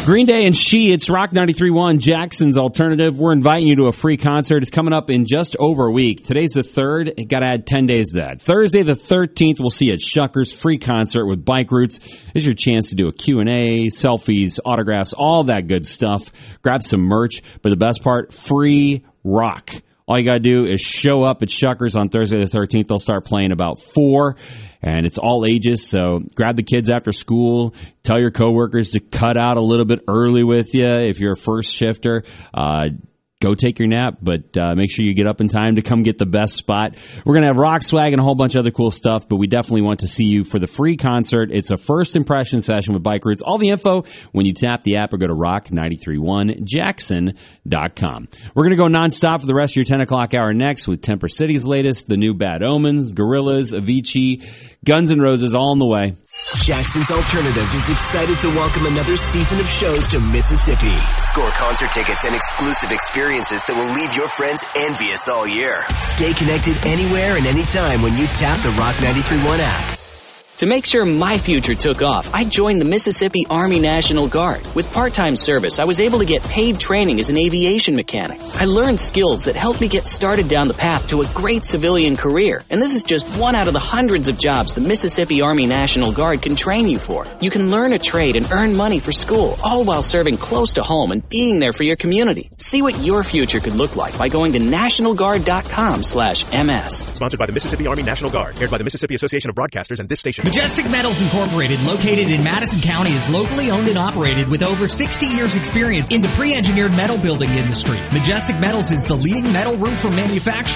Green Day and She, it's Rock 93.1, Jackson's Alternative. We're inviting you to a free concert. It's coming up in just over a week. Today's the 3rd. Got to add 10 days to that. Thursday the 13th, we'll see you at Shuckers. Free concert with Bike Roots. It's your chance to do a Q&A, selfies, autographs, all that good stuff. Grab some merch. But the best part, free rock. All you got to do is show up at Shuckers on Thursday the 13th. They'll start playing about 4, and it's all ages. So grab the kids after school. Tell your coworkers to cut out a little bit early with you if you're a first shifter. Go take your nap, but make sure you get up in time to come get the best spot. We're going to have rock swag and a whole bunch of other cool stuff, but we definitely want to see you for the free concert. It's a first impression session with Bike Roots. All the info when you tap the app or go to rock931jackson.com. We're going to go nonstop for the rest of your 10 o'clock hour next with Temper City's latest, the new Bad Omens, Gorillaz, Avicii, Guns N' Roses, all on the way. Jackson's Alternative is excited to welcome another season of shows to Mississippi. Score concert tickets and exclusive experiences that will leave your friends envious all year. Stay connected anywhere and anytime when you tap the Rock 93.1 app. To make sure my future took off, I joined the Mississippi Army National Guard. With part-time service, I was able to get paid training as an aviation mechanic. I learned skills that helped me get started down the path to a great civilian career. And this is just one out of the hundreds of jobs the Mississippi Army National Guard can train you for. You can learn a trade and earn money for school, all while serving close to home and being there for your community. See what your future could look like by going to nationalguard.com/MS. Sponsored by the Mississippi Army National Guard. Aired by the Mississippi Association of Broadcasters and this station. Majestic Metals Incorporated, located in Madison County, is locally owned and operated with over 60 years experience in the pre-engineered metal building industry. Majestic Metals is the leading metal roofer manufacturer